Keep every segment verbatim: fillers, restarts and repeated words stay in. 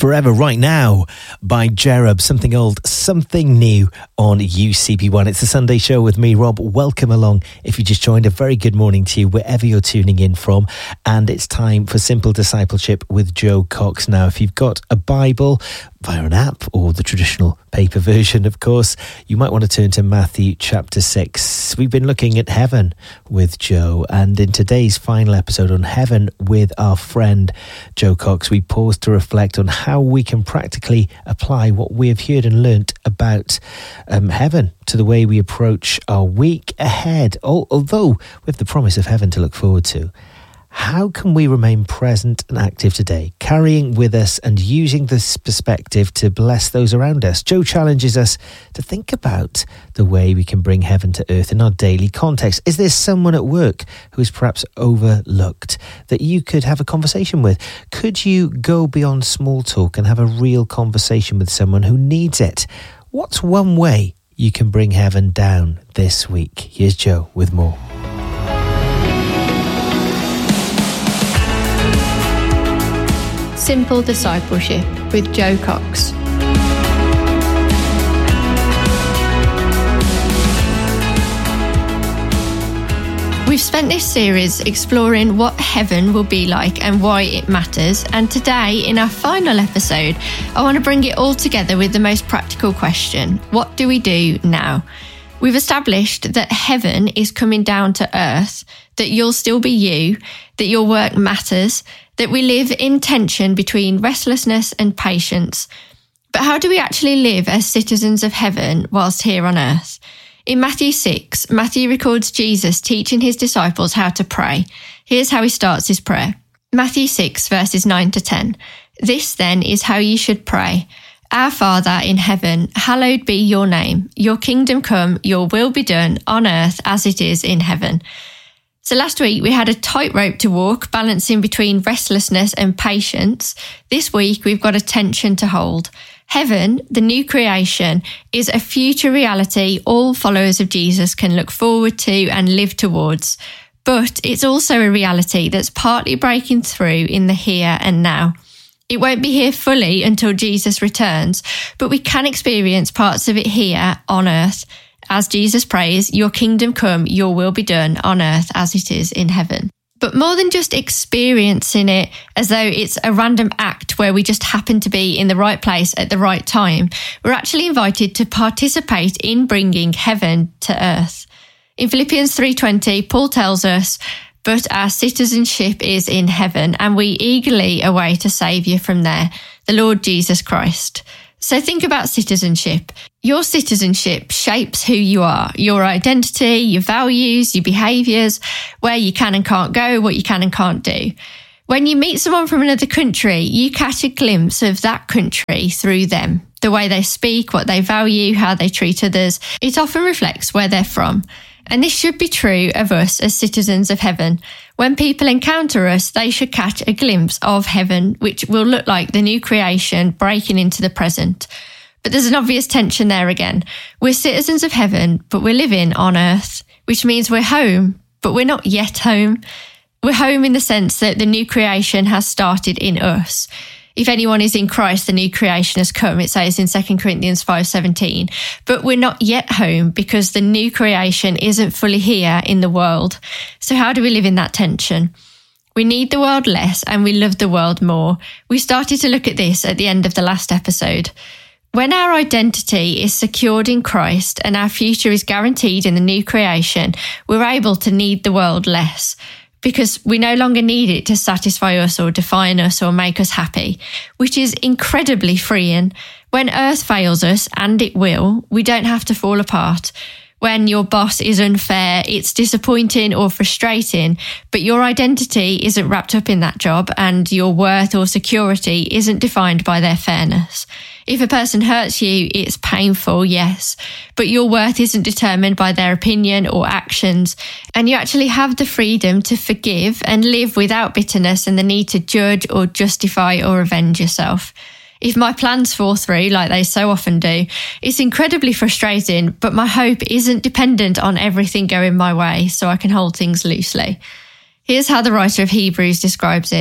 Forever Right Now by Cherub, something old, something new on U C B one. It's a Sunday show with me, Rob. Welcome along. If you just joined, a very good morning to you wherever you're tuning in from. And it's time for Simple Discipleship with Joe Cox. Now, if you've got a Bible via an app or the traditional paper version, of course, you might want to turn to Matthew chapter six. We've been looking at heaven with Joe, and in today's final episode on heaven with our friend Joe Cox, we pause to reflect on how we can practically apply what we have heard and learnt about um, heaven to the way we approach our week ahead. Although with the promise of heaven to look forward to, how can we remain present and active today, carrying with us and using this perspective to bless those around us? Joe challenges us to think about the way we can bring heaven to earth in our daily context. Is there someone at work who is perhaps overlooked that you could have a conversation with? Could you go beyond small talk and have a real conversation with someone who needs it? What's one way you can bring heaven down this week? Here's Joe with more. Simple Discipleship with Joe Cox. We've spent this series exploring what heaven will be like and why it matters, and today, in our final episode, I want to bring it all together with the most practical question: what do we do now? We've established that heaven is coming down to earth, that you'll still be you, that your work matters, that we live in tension between restlessness and patience. But how do we actually live as citizens of heaven whilst here on earth? In Matthew six, Matthew records Jesus teaching his disciples how to pray. Here's how he starts his prayer. Matthew six, verses nine to ten. This then is how you should pray. Our Father in heaven, hallowed be your name. Your kingdom come, your will be done on earth as it is in heaven. So last week we had a tightrope to walk, balancing between restlessness and patience. This week we've got a tension to hold. Heaven, the new creation, is a future reality all followers of Jesus can look forward to and live towards. But it's also a reality that's partly breaking through in the here and now. It won't be here fully until Jesus returns, but we can experience parts of it here on earth. As Jesus prays, your kingdom come, your will be done on earth as it is in heaven. But more than just experiencing it as though it's a random act where we just happen to be in the right place at the right time, we're actually invited to participate in bringing heaven to earth. In Philippians three twenty, Paul tells us, "But our citizenship is in heaven, and we eagerly await a Saviour from there, the Lord Jesus Christ." So think about citizenship. Your citizenship shapes who you are, your identity, your values, your behaviours, where you can and can't go, what you can and can't do. When you meet someone from another country, you catch a glimpse of that country through them. The way they speak, what they value, how they treat others, it often reflects where they're from. And this should be true of us as citizens of heaven. When people encounter us, they should catch a glimpse of heaven, which will look like the new creation breaking into the present. But there's an obvious tension there again. We're citizens of heaven, but we're living on earth, which means we're home, but we're not yet home. We're home in the sense that the new creation has started in us. If anyone is in Christ, the new creation has come, it says in Second Corinthians five seventeen. But we're not yet home because the new creation isn't fully here in the world. So how do we live in that tension? We need the world less and we love the world more. We started to look at this at the end of the last episode. When our identity is secured in Christ and our future is guaranteed in the new creation, we're able to need the world less, because we no longer need it to satisfy us or define us or make us happy, which is incredibly freeing. When earth fails us, and it will, we don't have to fall apart. When your boss is unfair, it's disappointing or frustrating, but your identity isn't wrapped up in that job and your worth or security isn't defined by their fairness. If a person hurts you, it's painful, yes, but your worth isn't determined by their opinion or actions, and you actually have the freedom to forgive and live without bitterness and the need to judge or justify or avenge yourself. If my plans fall through, like they so often do, it's incredibly frustrating, but my hope isn't dependent on everything going my way, so I can hold things loosely. Here's how the writer of Hebrews describes it.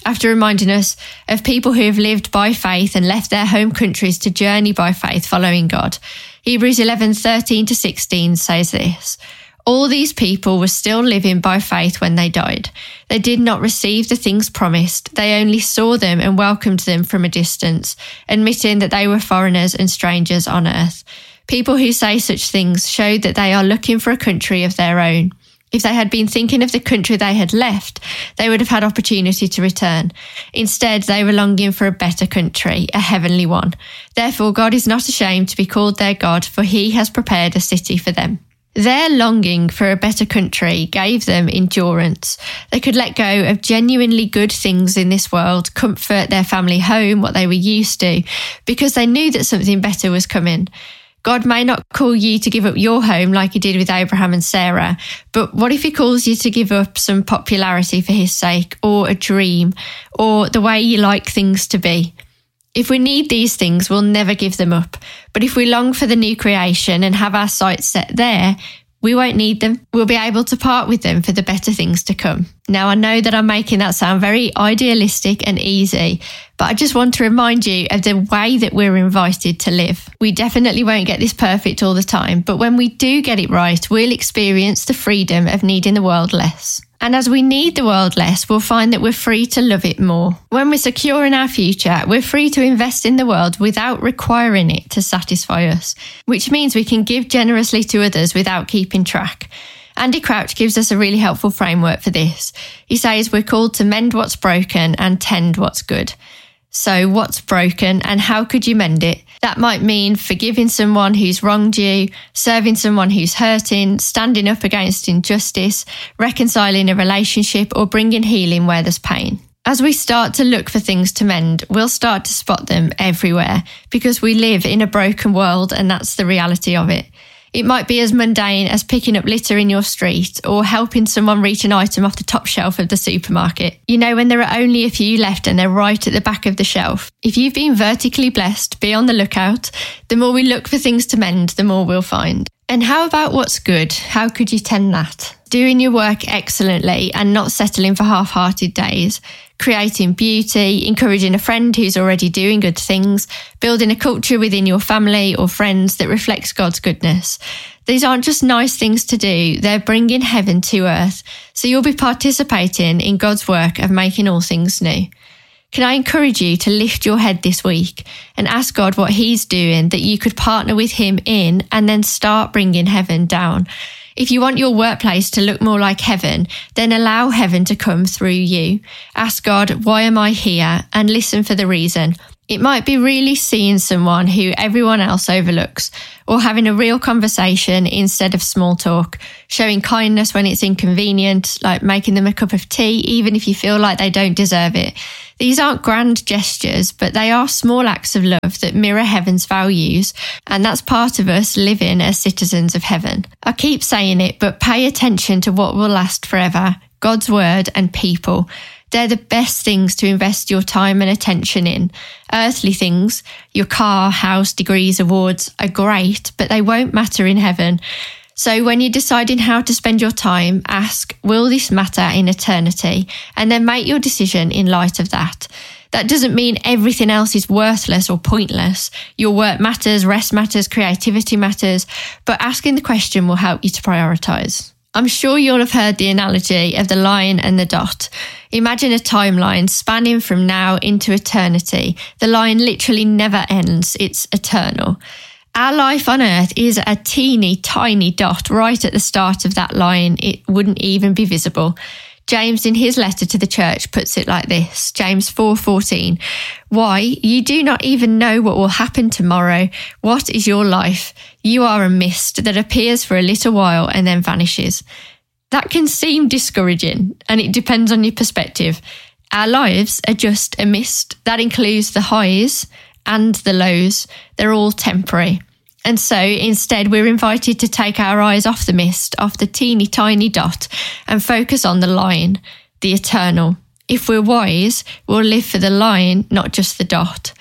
after reminding us of people who have lived by faith and left their home countries to journey by faith following God. Hebrews eleven thirteen to sixteen says this: all these people were still living by faith when they died. They did not receive the things promised. They only saw them and welcomed them from a distance, admitting that they were foreigners and strangers on earth. People who say such things show that they are looking for a country of their own. If they had been thinking of the country they had left, they would have had opportunity to return. Instead, they were longing for a better country, a heavenly one. Therefore, God is not ashamed to be called their God, for he has prepared a city for them. Their longing for a better country gave them endurance. They could let go of genuinely good things in this world, comfort their family home, what they were used to, because they knew that something better was coming. God may not call you to give up your home like he did with Abraham and Sarah, but what if he calls you to give up some popularity for his sake, or a dream, or the way you like things to be? If we need these things, we'll never give them up. But if we long for the new creation and have our sights set there, we won't need them. We'll be able to part with them for the better things to come. Now, I know that I'm making that sound very idealistic and easy, but I just want to remind you of the way that we're invited to live. We definitely won't get this perfect all the time, but when we do get it right, we'll experience the freedom of needing the world less. And as we need the world less, we'll find that we're free to love it more. When we're secure in our future, we're free to invest in the world without requiring it to satisfy us, which means we can give generously to others without keeping track. Andy Crouch gives us a really helpful framework for this. He says we're called to mend what's broken and tend what's good. So what's broken and how could you mend it? That might mean forgiving someone who's wronged you, serving someone who's hurting, standing up against injustice, reconciling a relationship, or bringing healing where there's pain. As we start to look for things to mend, we'll start to spot them everywhere because we live in a broken world and that's the reality of it. It might be as mundane as picking up litter in your street or helping someone reach an item off the top shelf of the supermarket. You know, when there are only a few left and they're right at the back of the shelf. If you've been vertically blessed, be on the lookout. The more we look for things to mend, the more we'll find. And how about what's good? How could you tend that? Doing your work excellently and not settling for half-hearted days. Creating beauty, encouraging a friend who's already doing good things, building a culture within your family or friends that reflects God's goodness. These aren't just nice things to do, they're bringing heaven to earth. So you'll be participating in God's work of making all things new. Can I encourage you to lift your head this week and ask God what he's doing that you could partner with him in and then start bringing heaven down? If you want your workplace to look more like heaven, then allow heaven to come through you. Ask God, why am I here? And listen for the reason. It might be really seeing someone who everyone else overlooks, or having a real conversation instead of small talk, showing kindness when it's inconvenient, like making them a cup of tea, even if you feel like they don't deserve it. These aren't grand gestures, but they are small acts of love that mirror heaven's values, and that's part of us living as citizens of heaven. I keep saying it, but pay attention to what will last forever, God's word and people. They're the best things to invest your time and attention in. Earthly things, your car, house, degrees, awards, are great, but they won't matter in heaven. So when you're deciding how to spend your time, ask, will this matter in eternity? And then make your decision in light of that. That doesn't mean everything else is worthless or pointless. Your work matters, rest matters, creativity matters, but asking the question will help you to prioritise. I'm sure you'll have heard the analogy of the line and the dot. Imagine a timeline spanning from now into eternity. The line literally never ends. It's eternal. Our life on earth is a teeny tiny dot right at the start of that line. It wouldn't even be visible. James, in his letter to the church, puts it like this, James four fourteen. Why? You do not even know what will happen tomorrow. What is your life? You are a mist that appears for a little while and then vanishes. That can seem discouraging, and it depends on your perspective. Our lives are just a mist. That includes the highs and the lows. They're all temporary. And so instead, we're invited to take our eyes off the mist, off the teeny tiny dot, and focus on the line, the eternal. If we're wise, we'll live for the line, not just the dot.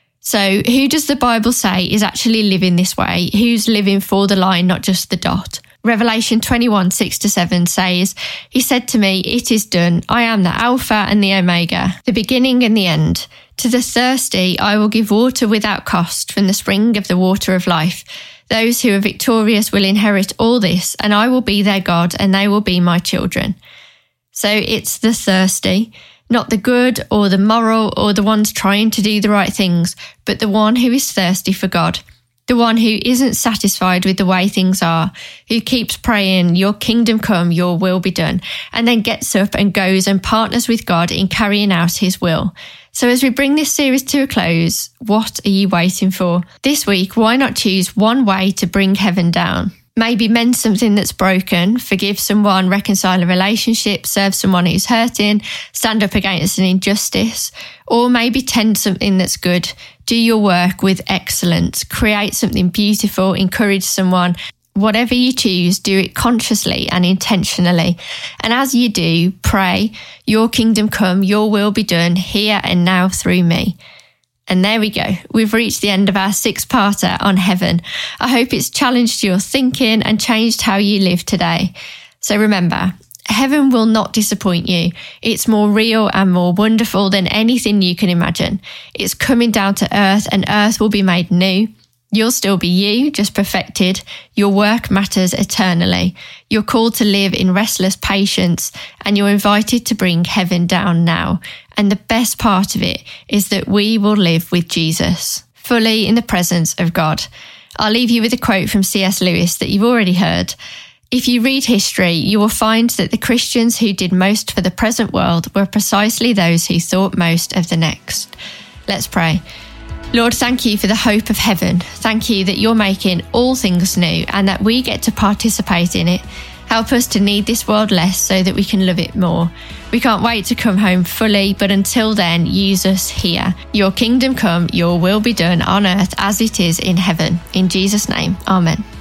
So who does the Bible say is actually living this way? Who's living for the line, not just the dot? Revelation twenty-one, six to seven says, "He said to me, 'It is done. I am the Alpha and the Omega, the beginning and the end. To the thirsty I will give water without cost from the spring of the water of life. Those who are victorious will inherit all this, and I will be their God, and they will be my children.'" So it's the thirsty, not the good or the moral or the ones trying to do the right things, but the one who is thirsty for God. The one who isn't satisfied with the way things are, who keeps praying, "Your kingdom come, your will be done," and then gets up and goes and partners with God in carrying out his will. So as we bring this series to a close, what are you waiting for? This week, why not choose one way to bring heaven down? Maybe mend something that's broken, forgive someone, reconcile a relationship, serve someone who's hurting, stand up against an injustice, or maybe tend something that's good. Do your work with excellence, create something beautiful, encourage someone. Whatever you choose, do it consciously and intentionally. And as you do, pray, "Your kingdom come, your will be done here and now through me." And there we go. We've reached the end of our six-parter on heaven. I hope it's challenged your thinking and changed how you live today. So remember, heaven will not disappoint you. It's more real and more wonderful than anything you can imagine. It's coming down to earth, and earth will be made new. You'll still be you, just perfected. Your work matters eternally. You're called to live in restless patience, and you're invited to bring heaven down now. And the best part of it is that we will live with Jesus, fully in the presence of God. I'll leave you with a quote from C S Lewis that you've already heard. "If you read history, you will find that the Christians who did most for the present world were precisely those who thought most of the next." Let's pray. Lord, thank you for the hope of heaven. Thank you that you're making all things new and that we get to participate in it. Help us to need this world less so that we can love it more. We can't wait to come home fully, but until then, use us here. Your kingdom come, your will be done on earth as it is in heaven. In Jesus' name, amen.